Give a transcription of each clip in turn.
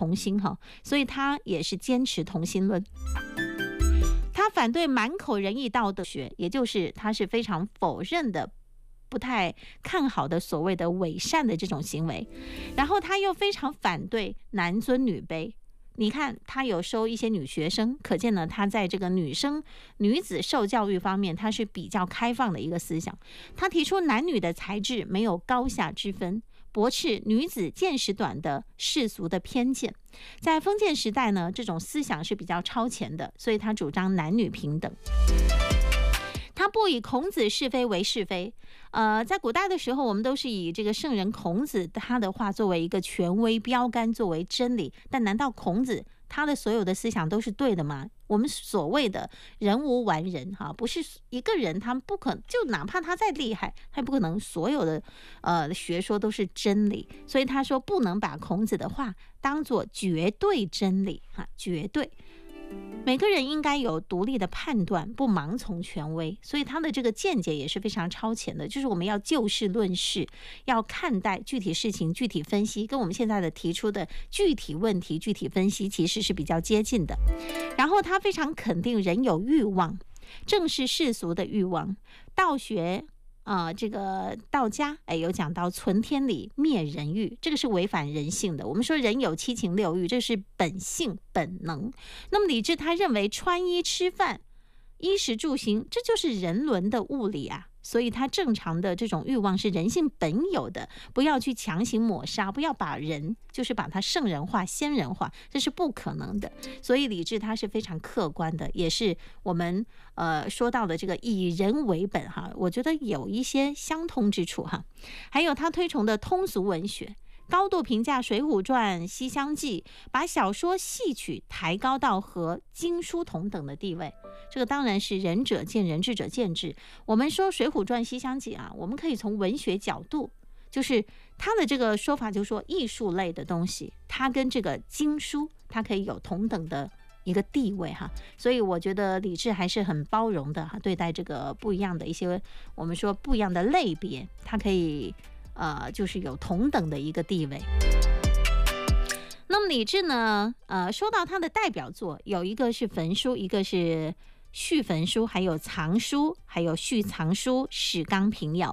同心哈，所以他也是坚持同心论。他反对满口仁义道德学，也就是他是非常否认的，不太看好的所谓的伪善的这种行为。然后他又非常反对男尊女卑。你看他有收一些女学生，可见呢他在这个女子受教育方面他是比较开放的一个思想。他提出男女的才智没有高下之分，驳斥女子见识短的世俗的偏见。在封建时代呢，这种思想是比较超前的，所以他主张男女平等。他不以孔子是非为是非，在古代的时候，我们都是以这个圣人孔子他的话作为一个权威标杆，作为真理。但难道孔子他的所有的思想都是对的吗？我们所谓的人无完人哈，不是一个人他不可能，就哪怕他再厉害，他也不可能所有的学说都是真理。所以他说不能把孔子的话当作绝对真理哈，绝对。每个人应该有独立的判断，不盲从权威，所以他的这个见解也是非常超前的，就是我们要就事论事，要看待具体事情具体分析，跟我们现在的提出的具体问题具体分析其实是比较接近的。然后他非常肯定人有欲望，正是世俗的欲望。道学这个道家有讲到存天理灭人欲，这个是违反人性的。我们说人有七情六欲，这是本性本能。那么李治他认为穿衣吃饭衣食住行，这就是人伦的物理啊。所以他正常的这种欲望是人性本有的，不要去强行抹杀，不要把人就是把它圣人化仙人化，这是不可能的。所以李治他是非常客观的，也是我们说到的这个以人为本哈，我觉得有一些相通之处哈。还有他推崇的通俗文学，高度评价《水浒传》《西厢记》，把小说戏曲抬高到和经书同等的地位。这个当然是仁者见仁，智者见智。我们说《水浒传》《西厢记》我们可以从文学角度，就是他的这个说法，就是说艺术类的东西，它跟这个经书，它可以有同等的一个地位哈。所以我觉得李治还是很包容的对待这个不一样的一些，我们说不一样的类别，它可以就是有同等的一个地位。那么李治呢，说到他的代表作，有一个是焚书，一个是续焚书，还有藏书，还有续藏书，史纲评要。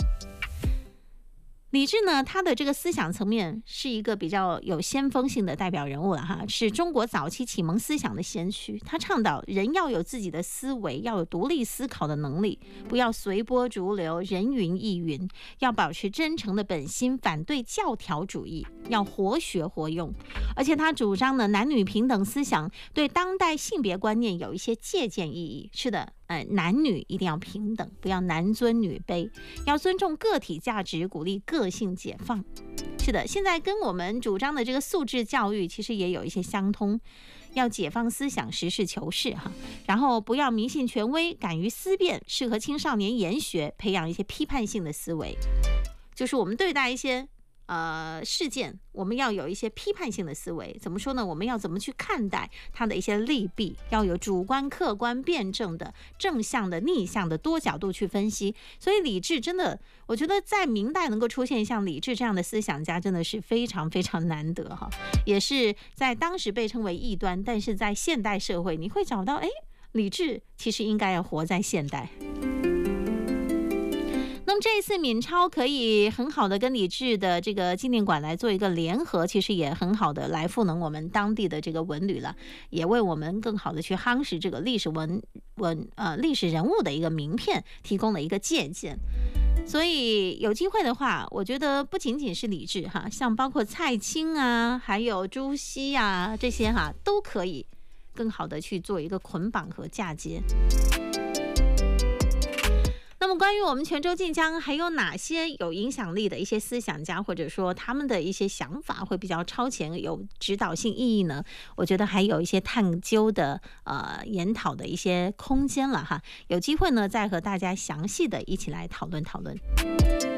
李治呢，他的这个思想层面是一个比较有先锋性的代表人物了哈，是中国早期启蒙思想的先驱。他倡导人要有自己的思维，要有独立思考的能力，不要随波逐流，人云亦云，要保持真诚的本心，反对教条主义，要活学活用。而且他主张的男女平等思想，对当代性别观念有一些借鉴意义。是的，男女一定要平等，不要男尊女卑，要尊重个体价值，鼓励个性解放。是的，现在跟我们主张的这个素质教育其实也有一些相通，要解放思想，实事求是哈，然后不要迷信权威，敢于思辨，适合青少年研学，培养一些批判性的思维。就是我们对待一些事件，我们要有一些批判性的思维。怎么说呢？我们要怎么去看待它的一些利弊，要有主观客观辩证的正向的逆向的多角度去分析。所以李治真的，我觉得在明代能够出现像李治这样的思想家，真的是非常非常难得哈，也是在当时被称为异端，但是在现代社会你会找到李治其实应该要活在现代。那么这一次闵超可以很好的跟李治的这个纪念馆来做一个联合，其实也很好的来赋能我们当地的这个文旅了，也为我们更好的去夯实这个历史历史人物的一个名片提供了一个借鉴。所以有机会的话，我觉得不仅仅是李治哈，像包括蔡青还有朱熹这些都可以更好的去做一个捆绑和嫁接。那么关于我们泉州晋江还有哪些有影响力的一些思想家，或者说他们的一些想法会比较超前有指导性意义呢？我觉得还有一些探究的研讨的一些空间了哈，有机会呢再和大家详细的一起来讨论讨论。